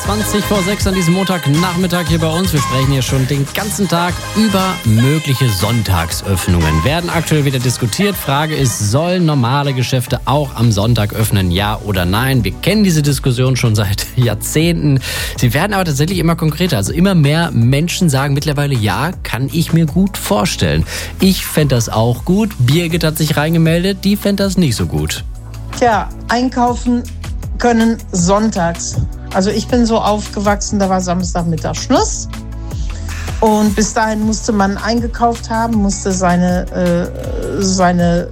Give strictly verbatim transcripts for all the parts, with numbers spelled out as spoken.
zwanzig vor sechs an diesem Montagnachmittag hier bei uns. Wir sprechen hier schon den ganzen Tag über mögliche Sonntagsöffnungen. Werden aktuell wieder diskutiert. Frage ist, sollen normale Geschäfte auch am Sonntag öffnen, ja oder nein? Wir kennen diese Diskussion schon seit Jahrzehnten. Sie werden aber tatsächlich immer konkreter. Also immer mehr Menschen sagen mittlerweile, ja, kann ich mir gut vorstellen. Ich fände das auch gut. Birgit hat sich reingemeldet, die fände das nicht so gut. Tja, einkaufen können sonntags. Also ich bin so aufgewachsen, da war Samstagmittag Schluss. Und bis dahin musste man eingekauft haben, musste seine, äh, seine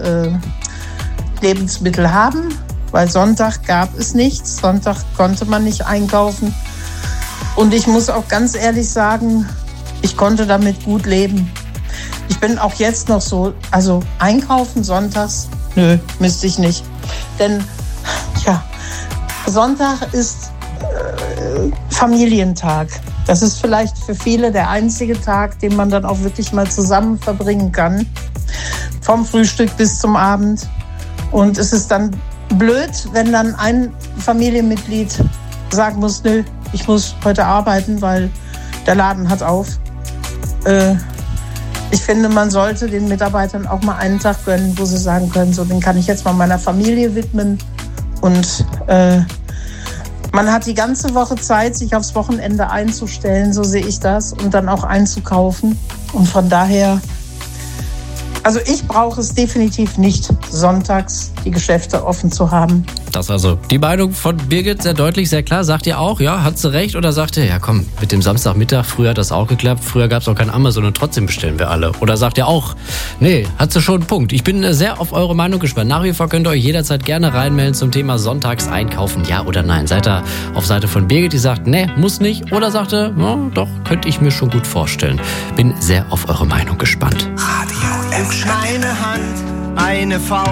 äh, Lebensmittel haben, weil Sonntag gab es nichts. Sonntag konnte man nicht einkaufen. Und ich muss auch ganz ehrlich sagen, ich konnte damit gut leben. Ich bin auch jetzt noch so, also einkaufen sonntags, nö, müsste ich nicht. Denn, ja, Sonntag ist äh, Familientag. Das ist vielleicht für viele der einzige Tag, den man dann auch wirklich mal zusammen verbringen kann. Vom Frühstück bis zum Abend. Und es ist dann blöd, wenn dann ein Familienmitglied sagen muss, nö, ich muss heute arbeiten, weil der Laden hat auf. Äh, ich finde, man sollte den Mitarbeitern auch mal einen Tag gönnen, wo sie sagen können, so, den kann ich jetzt mal meiner Familie widmen. Und äh, man hat die ganze Woche Zeit, sich aufs Wochenende einzustellen, so sehe ich das, und dann auch einzukaufen. Und von daher, also ich brauche es definitiv nicht, sonntags die Geschäfte offen zu haben. Das also die Meinung von Birgit, sehr deutlich, sehr klar. Sagt ihr auch, ja, hat sie recht? Oder sagt ihr, ja komm, mit dem Samstagmittag, früher hat das auch geklappt, früher gab es auch kein Amazon und trotzdem bestellen wir alle? Oder sagt ihr auch, nee, hat sie schon einen Punkt. Ich bin sehr auf eure Meinung gespannt. Nach wie vor könnt ihr euch jederzeit gerne reinmelden zum Thema Sonntags einkaufen, ja oder nein. Seid ihr auf Seite von Birgit, die sagt, nee, muss nicht? Oder sagt ihr, ja, doch, könnte ich mir schon gut vorstellen. Bin sehr auf eure Meinung gespannt. Radio F. Eine Hand, eine Faust.